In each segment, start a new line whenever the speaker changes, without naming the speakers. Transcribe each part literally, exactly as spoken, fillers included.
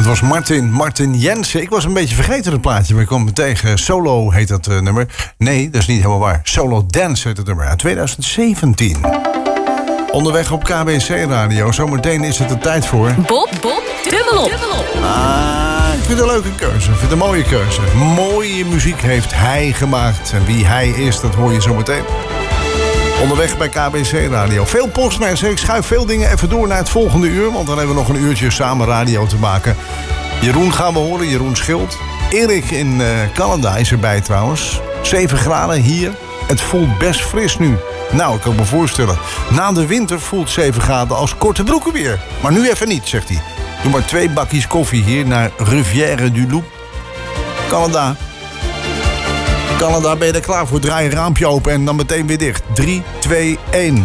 was Martin, Martin Jensen. Ik was een beetje vergeten het plaatje, maar ik kwam me tegen. Solo heet dat uh, nummer. Nee, dat is niet helemaal waar. Solo Dance heet het nummer uit twintig zeventien. Onderweg op K B C Radio. Zometeen is het de tijd voor...
Bob, Bob, dubbelop.
Ah, ik vind het een leuke keuze. Ik vind het een mooie keuze. Mooie muziek heeft hij gemaakt. En wie hij is, dat hoor je zometeen. Onderweg bij K B C Radio. Veel postmensen. Ik schuif veel dingen even door naar het volgende uur. Want dan hebben we nog een uurtje samen radio te maken. Jeroen gaan we horen. Jeroen Schild. Erik in uh, Canada is erbij trouwens. zeven graden hier. Het voelt best fris nu. Nou, ik kan me voorstellen. Na de winter voelt zeven graden als korte broeken weer. Maar nu even niet, zegt hij. Doe maar twee bakjes koffie hier naar Rivière du Loup. Canada. Canada, ben je er klaar voor? Draai een raampje open en dan meteen weer dicht. drie, twee, één.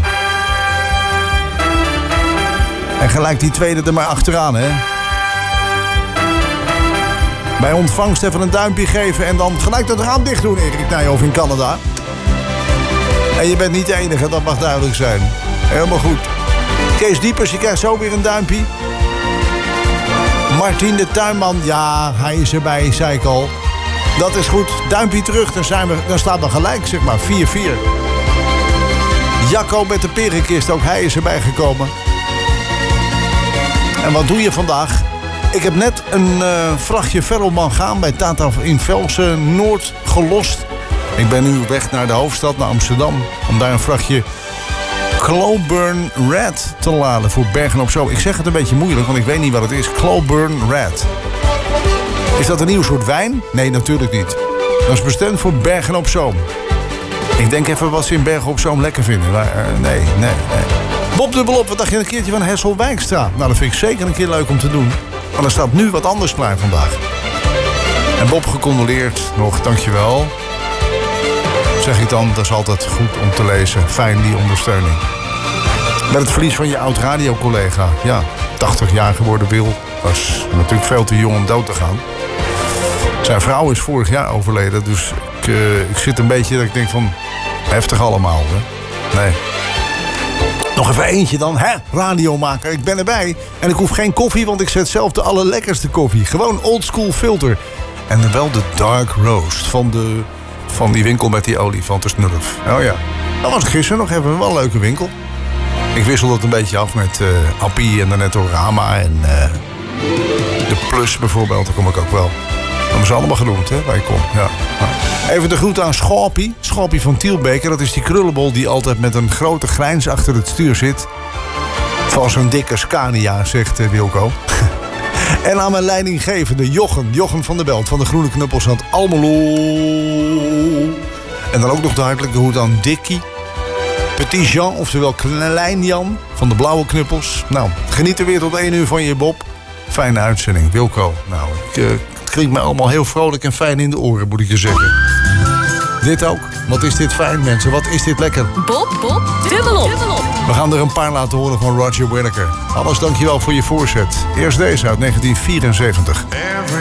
En gelijk die tweede er maar achteraan, hè. Bij ontvangst even een duimpje geven en dan gelijk dat raam dicht doen, Erik Nijhoff in Canada. En je bent niet de enige, dat mag duidelijk zijn. Helemaal goed. Kees Diepers, je krijgt zo weer een duimpje. Martien de Tuinman, ja, hij is erbij, zei ik al. Dat is goed. Duimpje terug, dan, zijn we, dan staan we gelijk, zeg maar. vier vier. Jacco met de perenkist, ook hij is erbij gekomen. En wat doe je vandaag? Ik heb net een uh, vrachtje ferromangaan bij Tata in Velsen Noord gelost. Ik ben nu weg naar de hoofdstad, naar Amsterdam. Om daar een vrachtje Cloburn Red te laden voor Bergen-op-Zoom. Ik zeg het een beetje moeilijk, want ik weet niet wat het is. Cloburn Red. Is dat een nieuw soort wijn? Nee, natuurlijk niet. Dat is bestemd voor Bergen-op-Zoom. Ik denk even wat ze in Bergen-op-Zoom lekker vinden. Maar uh, nee, nee, nee. Bob dubbelop, wat dacht je een keertje van Hessel Wijkstra? Nou, dat vind ik zeker een keer leuk om te doen. Maar er staat nu wat anders klaar vandaag. En Bob, gecondoleerd nog, dankjewel. Zeg ik dan, dat is altijd goed om te lezen. Fijn, die ondersteuning. Met het verlies van je oud-radiocollega. Ja, tachtig jaar geworden Wil. Was natuurlijk veel te jong om dood te gaan. Zijn vrouw is vorig jaar overleden. Dus ik, uh, ik zit een beetje dat ik denk van... heftig allemaal, hè? Nee. Nog even eentje dan, hè? Radiomaker, ik ben erbij. En ik hoef geen koffie, want ik zet zelf de allerlekkerste koffie. Gewoon oldschool filter. En wel de dark roast van, de, van die winkel met die olifantensnurf. Oh ja. Dat was gisteren nog even wel een leuke winkel. Ik wissel dat een beetje af met uh, Appie en de Nettorama en uh, de Plus bijvoorbeeld. Daar kom ik ook wel. Dat hebben ze allemaal genoemd, hè, waar ik kom. Ja. Even de groet aan Schorpie. Schorpie van Tielbeker. Dat is die krullenbol die altijd met een grote grijns achter het stuur zit. Van zo'n dikke Scania, zegt uh, Wilco. En aan mijn leidinggevende Jochem. Jochem van der Belt van de Groene Knuppels aan het Almelo. En dan ook nog de hartelijke groet aan Dikkie. Petit Jean, oftewel Klein Jan van de Blauwe Knuppels. Nou, geniet er weer tot één uur van je, Bob. Fijne uitzending, Wilco. Nou, ik, uh, het klinkt me allemaal heel vrolijk en fijn in de oren, moet ik je zeggen. Dit ook. Wat is dit fijn, mensen. Wat is dit lekker.
Bob, Bob, dubbelop. dubbelop.
We gaan er een paar laten horen van Roger Whittaker. Alles dankjewel voor je voorzet. Eerst deze uit negentien vierenzeventig.